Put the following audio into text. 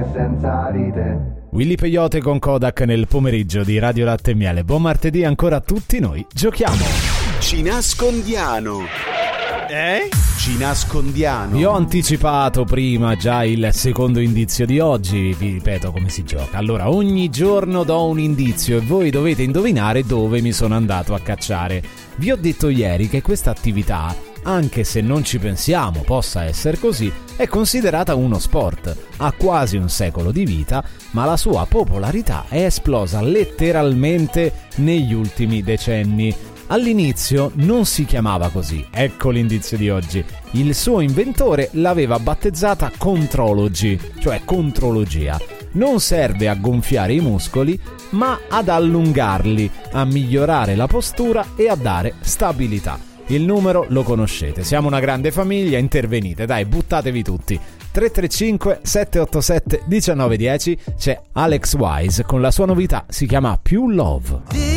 senza ride. Willy Peyote con Kodak nel pomeriggio di Radio Latte e Miele. Buon martedì ancora a tutti, noi giochiamo. Ci nascondiamo. Ci nascondiamo. Vi ho anticipato prima già il secondo indizio di oggi. Vi ripeto come si gioca. Allora, ogni giorno do un indizio e voi dovete indovinare dove mi sono andato a cacciare. Vi ho detto ieri che questa attività, anche se non ci pensiamo possa essere così, è considerata uno sport. Ha quasi un secolo di vita, ma la sua popolarità è esplosa letteralmente negli ultimi decenni. All'inizio non si chiamava così, ecco l'indizio di oggi. Il suo inventore l'aveva battezzata Contrology, cioè contrologia. Non serve a gonfiare i muscoli, ma ad allungarli, a migliorare la postura e a dare stabilità. Il numero lo conoscete, siamo una grande famiglia, intervenite, dai, buttatevi tutti. 335 787 1910, c'è Alex Wise con la sua novità, si chiama Più Love.